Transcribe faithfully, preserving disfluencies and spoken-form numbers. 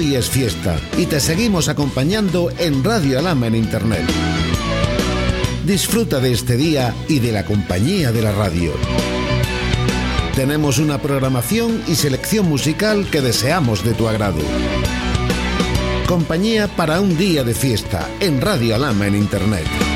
Hoy es fiesta y te seguimos acompañando en Radio Alhama en Internet. Disfruta de este día y de la compañía de la radio. Tenemos una programación y selección musical que deseamos de tu agrado. Compañía para un día de fiesta en Radio Alhama en Internet.